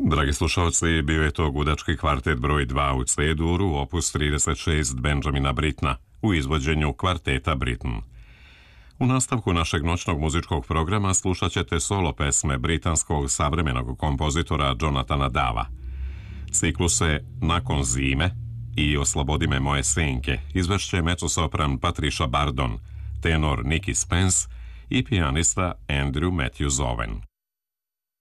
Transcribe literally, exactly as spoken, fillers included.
Dragi slušalci, bio je to gudački kvartet broj dva u C-duru, opus trideset šest Benjamina Brittena, u izvođenju kvarteta Britten. U nastavku našeg noćnog muzičkog programa slušat ćete solo pesme britanskog savremenog kompozitora Jonathana Dava. Cikluse Nakon zime i Oslobodi me moje senke izvešće mezzosopran Patricia Bardon, tenor Nicky Spence i pijanista Andrew Matthews Owen.